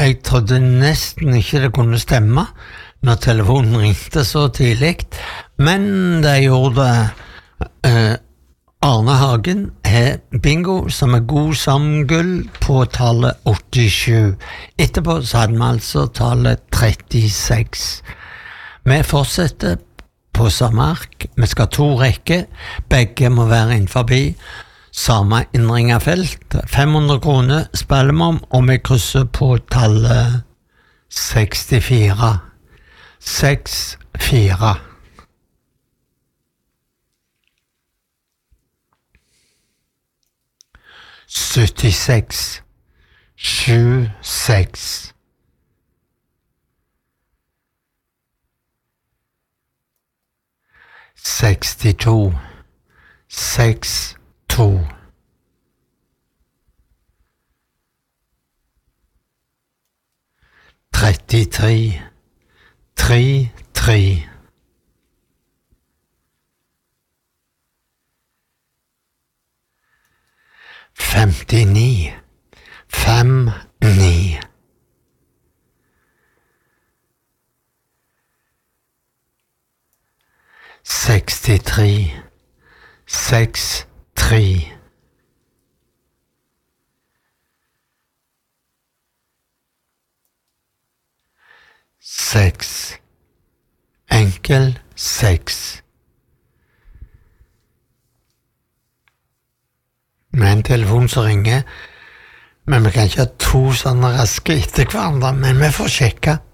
Jeg trodde nesten ikke det kunne stemme når telefonen ringte så tidlig, men det gjorde det. Arne Hagen har bingo som god samgull på tallet 87. Etterpå så hadde vi altså tallet 36. Vi fortsetter på samme ark. Vi skal 2 rekker. Begge må være innenfor samme innringerfelt. 500 kroner spiller vi om, og vi krysser på tallet 64. 6-4. 76 7-6 62 6-2 33 3-3 59 5-9 63 6-3 6 enkel 6 med en telefon som ringer, men vi kan ikke ha 2 sånne raske etter hverandre, men vi får sjekke.